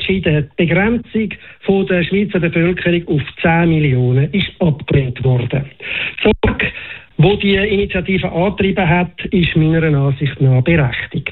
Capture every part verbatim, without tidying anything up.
entschieden. Die Begrenzung von der Schweizer Bevölkerung auf zehn Millionen ist abgelehnt worden. Die Sorge, wo die Initiative angetrieben hat, ist meiner Ansicht nach berechtigt.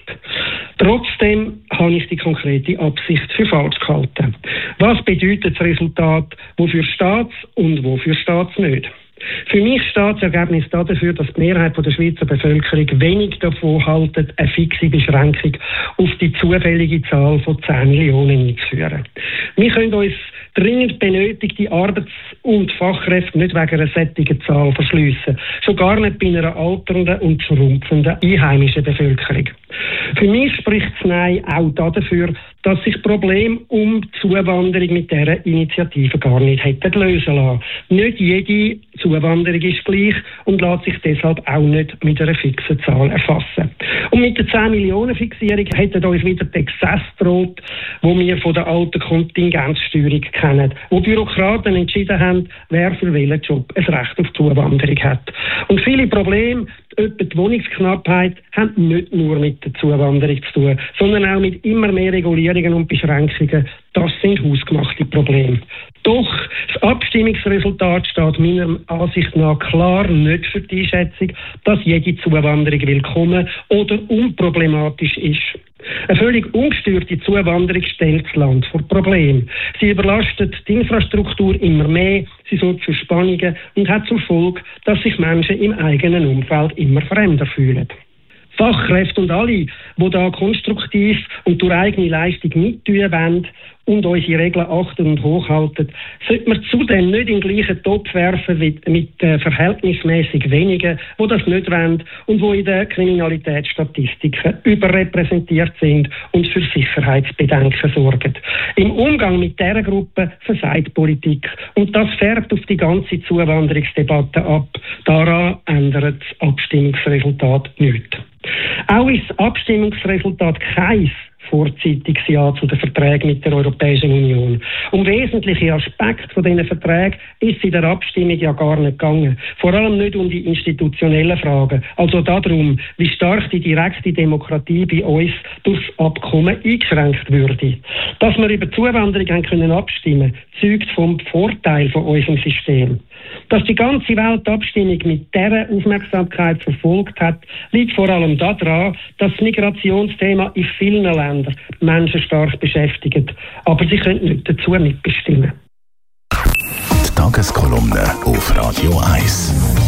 Trotzdem habe ich die konkrete Absicht für falsch gehalten. Was bedeutet das Resultat, wofür steht es und wofür steht es nicht? Für mich steht das Ergebnis dafür, dass die Mehrheit der Schweizer Bevölkerung wenig davon haltet, eine fixe Beschränkung auf die zufällige Zahl von zehn Millionen einzuführen. Wir können uns dringend benötigte Arbeits- und Fachkräfte nicht wegen einer solchen Zahl verschliessen. Schon gar nicht bei einer alternden und schrumpfenden einheimischen Bevölkerung. Für mich spricht das Nein auch dafür, dass sich das Problem um die Zuwanderung mit dieser Initiative gar nicht hätte lösen lassen. Nicht jede Zuwanderung ist gleich und lässt sich deshalb auch nicht mit einer fixen Zahl erfassen. Und mit der zehn Millionen Fixierung hätten uns wieder die Exzesse droht, wo wir von der alten Kontingenzsteuerung kennen, wo Bürokraten entschieden haben, wer für welchen Job ein Recht auf Zuwanderung hat. Und viele Probleme, etwa die Wohnungsknappheit, haben nicht nur mit der Zuwanderung zu tun, sondern auch mit immer mehr Regulierungen und Beschränkungen. Das sind hausgemachte Probleme. Doch das Abstimmungsresultat steht meiner Ansicht nach klar nicht für die Einschätzung, dass jede Zuwanderung willkommen oder unproblematisch ist. Eine völlig ungesteuerte Zuwanderung stellt das Land vor Probleme. Sie überlastet die Infrastruktur immer mehr, sie sorgt für Spannungen und hat zur Folge, dass sich Menschen im eigenen Umfeld immer fremder fühlen. Fachkräfte und alle, die da konstruktiv und durch eigene Leistung mittun wollen und unsere Regeln achten und hochhalten, sollte man zudem nicht in den gleichen Topf werfen wie mit äh, verhältnismäßig wenigen, die das nicht wollen und die in den Kriminalitätsstatistiken überrepräsentiert sind und für Sicherheitsbedenken sorgen. Im Umgang mit dieser Gruppe versagt die Politik und das färbt auf die ganze Zuwanderungsdebatte ab. Daran ändert das Abstimmungsresultat nichts. Auch ist das Abstimmungsresultat kein vorzeitiges Ja zu den Verträgen mit der Europäischen Union. Um wesentliche Aspekte von diesen Verträgen ist es in der Abstimmung ja gar nicht gegangen. Vor allem nicht um die institutionellen Fragen. Also darum, wie stark die direkte Demokratie bei uns durch das Abkommen eingeschränkt würde. Dass wir über Zuwanderung haben können abstimmen, zeugt vom Vorteil von unserem System. Dass die ganze Welt die Abstimmung mit dieser Aufmerksamkeit verfolgt hat, liegt vor allem daran, dass das Migrationsthema in vielen Ländern Menschen stark beschäftigt. Aber sie können nicht dazu mitbestimmen. Die Tageskolumne auf Radio eins.